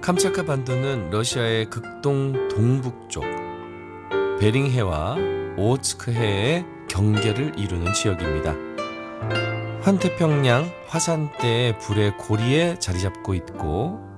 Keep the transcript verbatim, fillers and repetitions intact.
캄차카 반도는 러시아의 극동 동북쪽 베링해와 오호츠크해의 경계를 이루는 지역입니다. 환태평양 화산대의 불의 고리에 자리 잡고 있고